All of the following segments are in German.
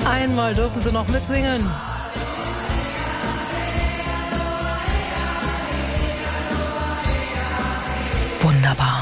Einmal dürfen Sie noch mitsingen. Wunderbar.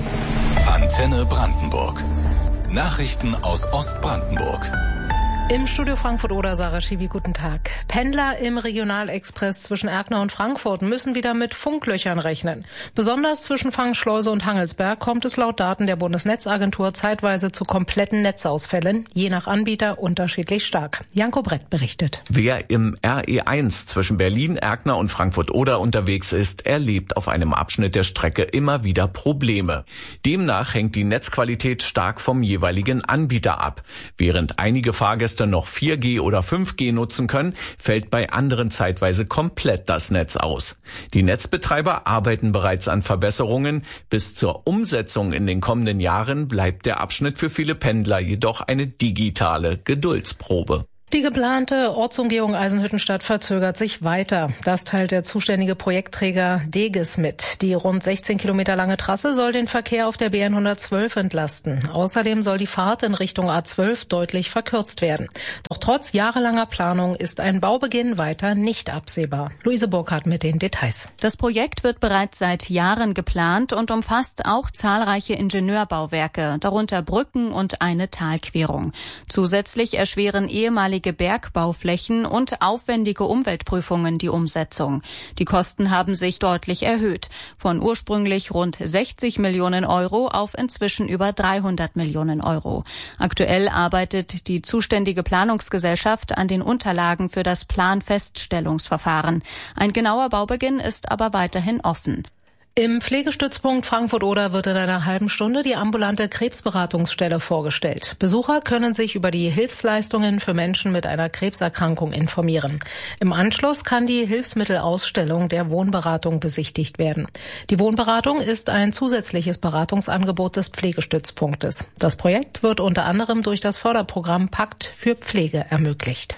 Antenne Brandenburg. Nachrichten aus Ostbrandenburg. Im Studio Frankfurt-Oder, Sarah Schiwi, guten Tag. Pendler im Regionalexpress zwischen Erkner und Frankfurt müssen wieder mit Funklöchern rechnen. Besonders zwischen Fangschleuse und Hangelsberg kommt es laut Daten der Bundesnetzagentur zeitweise zu kompletten Netzausfällen, je nach Anbieter unterschiedlich stark. Janko Brett berichtet. Wer im RE1 zwischen Berlin, Erkner und Frankfurt-Oder unterwegs ist, erlebt auf einem Abschnitt der Strecke immer wieder Probleme. Demnach hängt die Netzqualität stark vom jeweiligen Anbieter ab. Während einige Fahrgäste noch 4G oder 5G nutzen können, fällt bei anderen zeitweise komplett das Netz aus. Die Netzbetreiber arbeiten bereits an Verbesserungen. Bis zur Umsetzung in den kommenden Jahren bleibt der Abschnitt für viele Pendler jedoch eine digitale Geduldsprobe. Die geplante Ortsumgehung Eisenhüttenstadt verzögert sich weiter. Das teilt der zuständige Projektträger Deges mit. Die rund 16 Kilometer lange Trasse soll den Verkehr auf der BN 112 entlasten. Außerdem soll die Fahrt in Richtung A12 deutlich verkürzt werden. Doch trotz jahrelanger Planung ist ein Baubeginn weiter nicht absehbar. Luise Burkhardt mit den Details. Das Projekt wird bereits seit Jahren geplant und umfasst auch zahlreiche Ingenieurbauwerke, darunter Brücken und eine Talquerung. Zusätzlich erschweren ehemalige Bergbauflächen und aufwendige Umweltprüfungen die Umsetzung. Die Kosten haben sich deutlich erhöht, von ursprünglich rund 60 Millionen Euro auf inzwischen über 300 Millionen Euro. Aktuell arbeitet die zuständige Planungsgesellschaft an den Unterlagen für das Planfeststellungsverfahren. Ein genauer Baubeginn ist aber weiterhin offen. Im Pflegestützpunkt Frankfurt-Oder wird in einer halben Stunde die ambulante Krebsberatungsstelle vorgestellt. Besucher können sich über die Hilfsleistungen für Menschen mit einer Krebserkrankung informieren. Im Anschluss kann die Hilfsmittelausstellung der Wohnberatung besichtigt werden. Die Wohnberatung ist ein zusätzliches Beratungsangebot des Pflegestützpunktes. Das Projekt wird unter anderem durch das Förderprogramm Pakt für Pflege ermöglicht.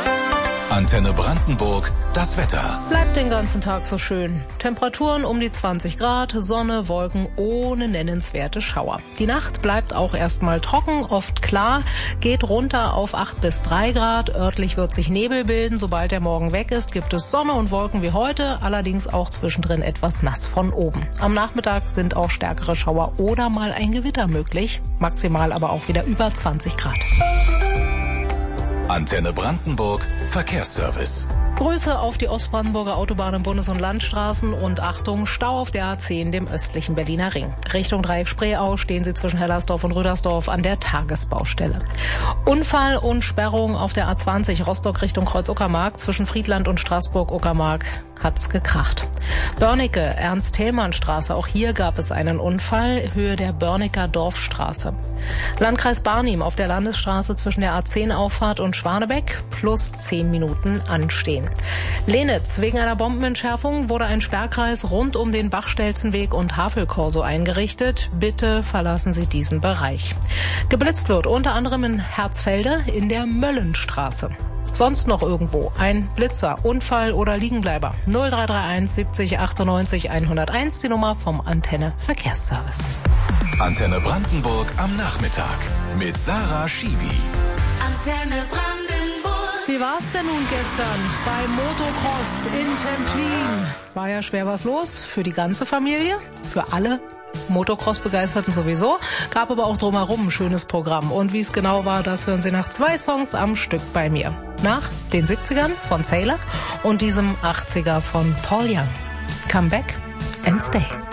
Antenne Brandenburg, das Wetter. Bleibt den ganzen Tag so schön. Temperaturen um die 20 Grad, Sonne, Wolken ohne nennenswerte Schauer. Die Nacht bleibt auch erstmal trocken, oft klar, geht runter auf 8 bis 3 Grad. Örtlich wird sich Nebel bilden. Sobald der Morgen weg ist, gibt es Sonne und Wolken wie heute, allerdings auch zwischendrin etwas nass von oben. Am Nachmittag sind auch stärkere Schauer oder mal ein Gewitter möglich, maximal aber auch wieder über 20 Grad. Antenne Brandenburg, Verkehrsservice. Grüße auf die Ostbrandenburger Autobahnen, Bundes- und Landstraßen und Achtung, Stau auf der A10, dem östlichen Berliner Ring. Richtung Dreieck Spreeau stehen Sie zwischen Hellersdorf und Rüdersdorf an der Tagesbaustelle. Unfall und Sperrung auf der A20 Rostock Richtung Kreuz-Uckermark zwischen Friedland und Straßburg-Uckermark. Hat's gekracht. Börnecke, Ernst-Thälmann-Straße. Auch hier gab es einen Unfall, Höhe der Börnecker Dorfstraße. Landkreis Barnim auf der Landesstraße zwischen der A10-Auffahrt und Schwanebeck plus 10 Minuten anstehen. Lenitz, wegen einer Bombenentschärfung wurde ein Sperrkreis rund um den Bachstelzenweg und Havelkorso eingerichtet. Bitte verlassen Sie diesen Bereich. Geblitzt wird unter anderem in Herzfelde in der Möllenstraße. Sonst noch irgendwo ein Blitzer, Unfall oder Liegenbleiber. 0331 70 98 101, die Nummer vom Antenne Verkehrsservice. Antenne Brandenburg am Nachmittag mit Sarah Schiwi. Antenne Brandenburg. Wie war's denn nun gestern beim Motocross in Templin? War ja schwer was los für die ganze Familie, für alle Motocross-Begeisterten sowieso, gab aber auch drumherum ein schönes Programm. Und wie es genau war, das hören Sie nach 2 Songs am Stück bei mir. Nach den 70ern von Sailor und diesem 80er von Paul Young. Come back and stay.